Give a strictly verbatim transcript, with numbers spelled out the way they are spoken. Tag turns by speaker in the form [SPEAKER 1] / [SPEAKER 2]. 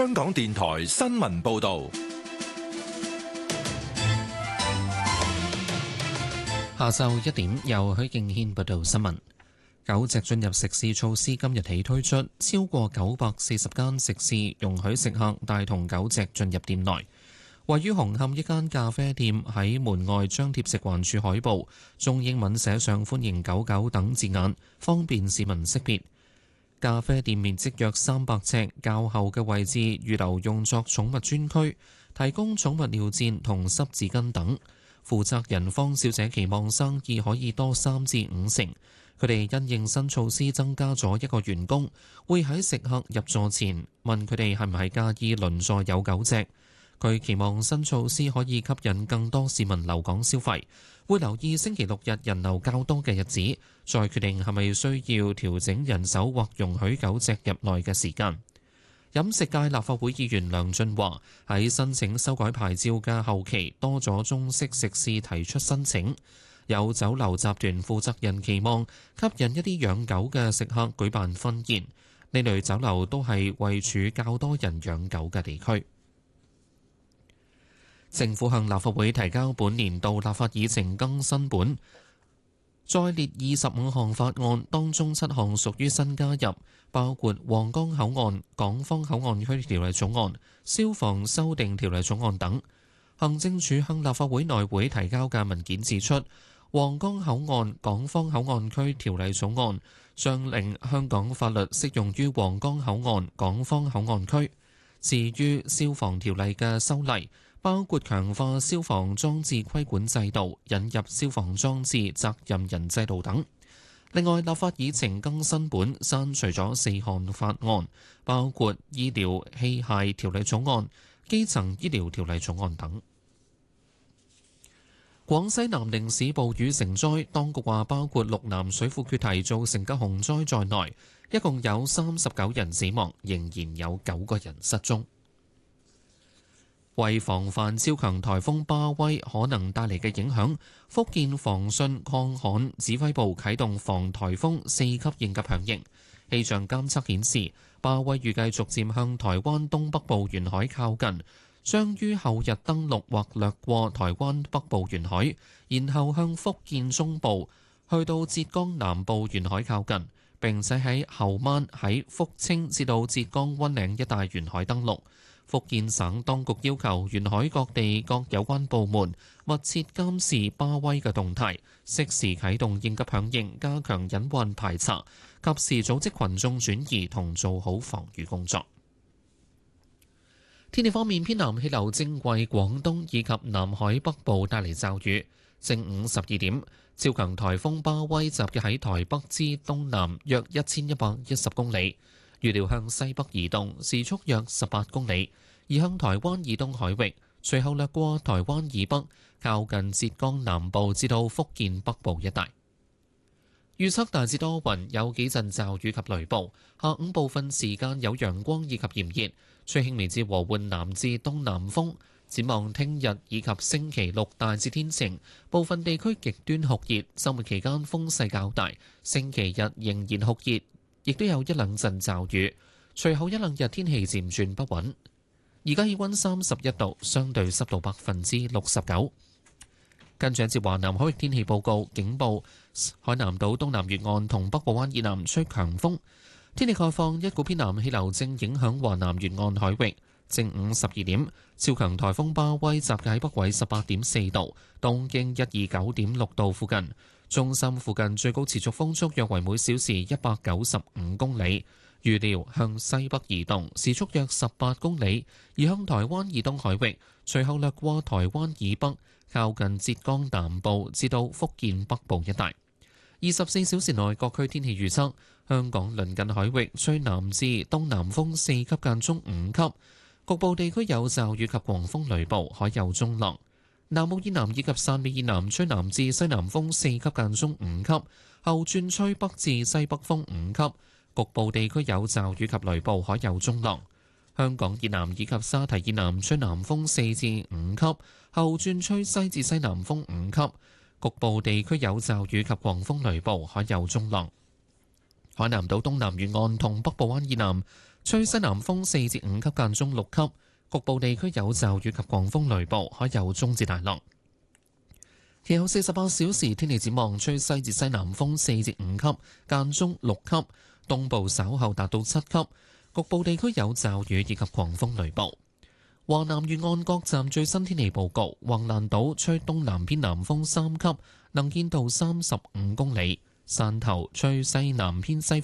[SPEAKER 1] 香港電台新聞報道。
[SPEAKER 2] 下晝一點，由許敬軒報道新聞。九隻進入食肆措施今日起推出，超過九百四十間食肆容許食客帶同狗隻進入店內。位於紅磡一間咖啡店喺門外張貼食環署海報，中英文寫上歡迎狗狗等字眼，方便市民識別。咖啡店面積約三百尺，較後嘅位置預留用作寵物專區，提供寵物尿墊同濕紙巾等。負責人方小姐期望生意可以多三至五成。佢哋因應新措施增加咗一個員工，會喺食客入座前問佢哋係唔係介意鄰座有狗隻。佢期望新措施可以吸引更多市民留港消費，會留意星期六日人流較多嘅日子，再決定係咪需要調整人手或容許狗隻入內嘅時間。飲食界立法會議員梁俊華喺申請修改牌照嘅後期，多咗中式食肆提出申請。有酒樓集團負責人期望吸引一啲養狗嘅食客舉辦婚宴，呢類酒樓都係位處較多人養狗嘅地區。政府向立法會提交本年度立法議程更新本，再列二十五項法案，當中七項屬於新加入，包括皇崗口岸、港方口岸區條例草案、消防修訂條例草案等。行政署向立法會內會提交嘅文件指出，皇崗口岸、港方口岸區條例草案將令香港法律適用於皇崗口岸、港方口岸區。至於消防條例嘅修例，包括強化消防裝置規管制度、引入消防裝置責任人制度等。另外，立法議程更新本刪除咗四項法案，包括醫療器械條例草案、基層醫療條例草案等。廣西南寧市暴雨成災，當局話包括陸南水庫決堤造成嘅洪災在內，一共有三十九人死亡，仍然有九個人失蹤。為防範超強颱風巴威可能帶嚟嘅影響，福建防汛抗旱指揮部啟動防颱風四級應急響應。氣象監測顯示，巴威預計逐漸向台灣東北部沿海靠近，將於後日登陸或掠過台灣北部沿海，然後向福建中部去到浙江南部沿海靠近，並且喺後晚喺福清至到浙江溫嶺一帶沿海登陸。福建省當局要求沿海各地各有關部門密切監視巴威嘅動態，適時啟動應急響應，加強隱患排查，及時組織群眾轉移同做好防禦工作。天氣方面，偏南氣流正為廣東以及南海北部帶嚟驟雨。正午十二點，超強颱風巴威集結喺台北之東南約一千一百一十公里，預料向西北移動，時速約十八公里，移向台灣以東海域，隨後掠過台灣以北，靠近浙江南部至到福建北部一帶。預測大致多雲，有幾陣驟雨及雷暴，下午部分時間有陽光以及炎熱，吹輕微至和緩南至東南風。展望聽日以及星期六大致天晴，部分地區極端酷熱，週末期間風勢較大，星期日仍然酷熱，亦都有一兩陣驟雨，隨後一兩日天氣漸轉不穩。而家氣溫三十一度，相對濕度百分之六十九。跟住一節華南海域天氣報告，警報海南島東南沿岸同北部灣以南吹強風。天氣概況，一股偏南氣流正影響華南沿岸海域。正午十二點，超強颱風巴威集結喺北緯十八點四度，東經一二九點六度附近。中心附近最高持續風速約為每小時一百九十五公里。預料向西北移動，時速約十八公里，移向台灣以東海域，隨後掠過台灣以北，靠近浙江南部至到福建北部一帶。二十四小時內各區天氣預測：香港鄰近海域吹南至東南風四級間中五級。局部地區有驟雨及狂風雷暴，海有中浪。南澳以南以及汕尾以南吹南至西南風四級間中五級，後轉吹北至西北風五級。局部地區有驟雨及雷暴，海有中浪。香港以南以及沙堤以南吹南風四至五級，後轉吹西至西南風五級。局部地區有驟雨及狂風雷暴，海有中浪。海南島東南沿岸同北部灣以南吹西南風四至五級間中六級，局部地區有驟雨及狂風雷暴，海有中至大浪。其後四十八小時天氣展望，吹西至西南風四至五級，間中六級，東部稍後達到七級，局部地區有驟雨以及狂風雷暴。華南沿岸各站最新天氣報告：橫瀾島吹東南偏南風三級，能見度三十五公里；汕頭吹西南偏西